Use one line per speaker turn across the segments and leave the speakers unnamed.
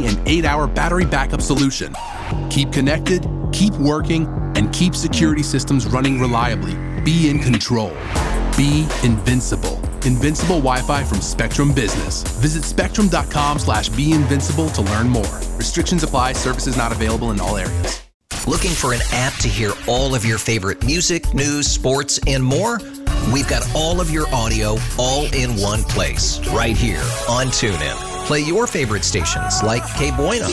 free and 8-hour battery backup solution. Keep connected, keep working, and keep security systems running reliably. Be in control. Be invincible. Invincible Wi-Fi from Spectrum Business. Visit spectrum.com/beinvincible to learn more. Restrictions apply. Services not available in all areas.
Looking for an app to hear all of your favorite music, news, sports, and more? We've got all of your audio all in one place, right here on TuneIn. Play your favorite stations like Que Buena,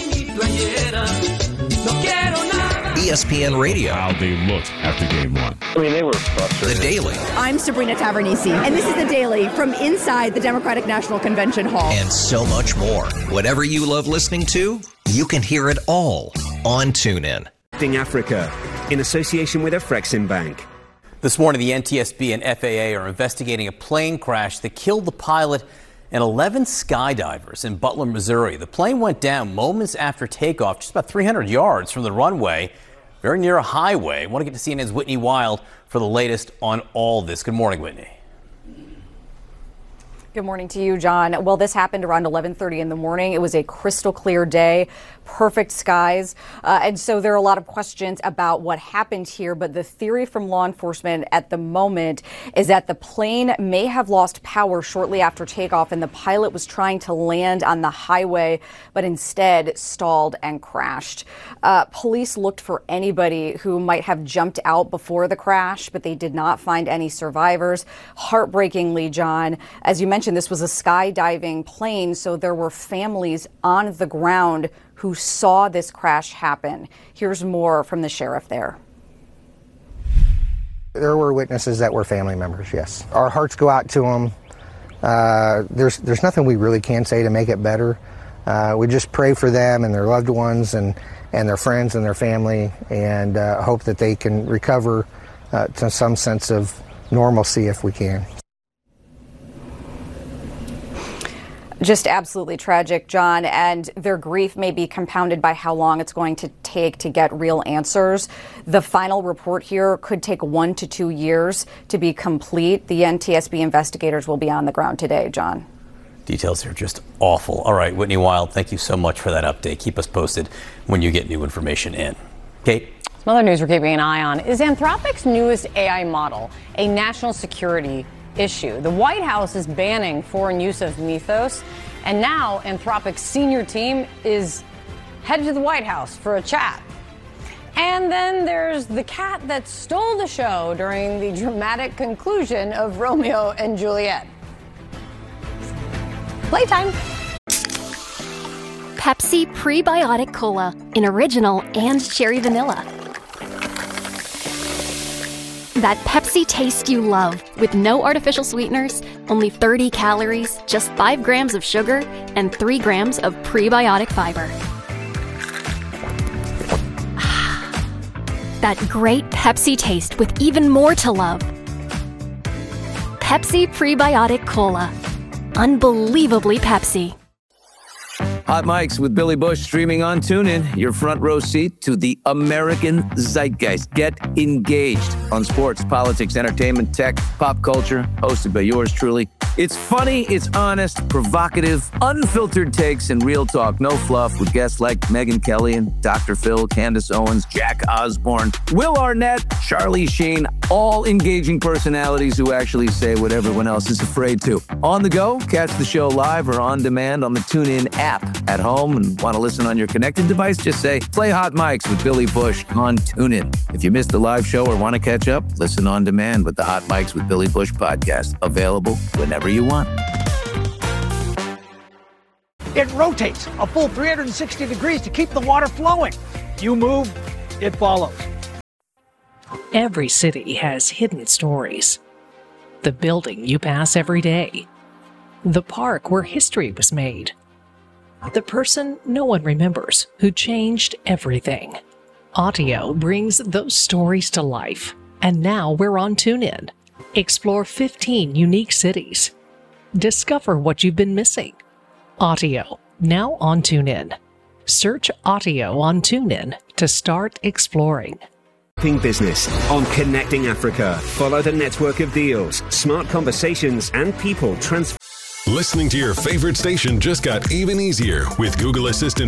ESPN Radio.
How they looked after game one.
I mean, they were frustrated.
The Daily.
I'm Sabrina Tavernisi, and this is The Daily from inside the Democratic National Convention Hall.
And so much more. Whatever you love listening to, you can hear it all on TuneIn.
Africa, in association with Afrexim Bank.
This morning, the NTSB and FAA are investigating a plane crash that killed the pilot and 11 skydivers in Butler, Missouri. The plane went down moments after takeoff, just about 300 yards from the runway, very near a highway. I want to get to CNN's Whitney Wild for the latest on all this. Good morning, Whitney.
Good morning to you, John. Well, this happened around 11:30 in the morning. It was a crystal clear day, perfect skies. And so there are a lot of questions about what happened here. But the theory from law enforcement at the moment is that the plane may have lost power shortly after takeoff, and the pilot was trying to land on the highway, but instead stalled and crashed. Police looked for anybody who might have jumped out before the crash, but they did not find any survivors. Heartbreakingly, John, as you mentioned, this was a skydiving plane, so there were families on the ground who saw this crash happen. Here's more from the sheriff there.
There were witnesses that were family members, yes. Our hearts go out to them. There's nothing we really can say to make it better. We just pray for them and their loved ones and their friends and their family, and hope that they can recover to some sense of normalcy if we can.
Just absolutely tragic, John, and their grief may be compounded by how long it's going to take to get real answers. The final report here could take 1 to 2 years to be complete. The NTSB investigators will be on the ground today, John.
Details are just awful. All right, Whitney Wild, thank you so much for that update. Keep us posted when you get new information in. Kate?
Some other news we're keeping an eye on is Anthropic's newest AI model, a national security issue. The White House is banning foreign use of Mythos, and now Anthropic's senior team is headed to the White House for a chat. And then there's the cat that stole the show during the dramatic conclusion of Romeo and Juliet. Playtime.
Pepsi Prebiotic Cola in original and cherry vanilla. That Pepsi taste you love, with no artificial sweeteners, only 30 calories, just 5 grams of sugar, and 3 grams of prebiotic fiber. That great Pepsi taste with even more to love. Pepsi Prebiotic Cola. Unbelievably Pepsi.
Hot Mics with Billy Bush streaming on TuneIn. Your front row seat to the American zeitgeist. Get engaged on sports, politics, entertainment, tech, pop culture. Hosted by yours truly. It's funny, it's honest, provocative, unfiltered takes, and real talk. No fluff, with guests like Megyn Kelly and Dr. Phil, Candace Owens, Jack Osborne, Will Arnett, Charlie Sheen. All engaging personalities who actually say what everyone else is afraid to. On the go, catch the show live or on demand on the TuneIn app. At home and want to listen on your connected device, just say, play Hot Mics with Billy Bush on TuneIn. If you missed the live show or want to catch up, listen on demand with the Hot Mics with Billy Bush podcast. Available whenever you want.
It rotates a full 360 degrees to keep the water flowing. You move, it follows.
Every city has hidden stories. The building you pass every day. The park where history was made. The person no one remembers who changed everything. Audio brings those stories to life. And now we're on TuneIn. Explore 15 unique cities. Discover what you've been missing. Audio, now on TuneIn. Search Audio on TuneIn to start exploring.
Business on Connecting Africa. Follow the network of deals, smart conversations, and people transform.
Listening to your favorite station just got even easier with Google Assistant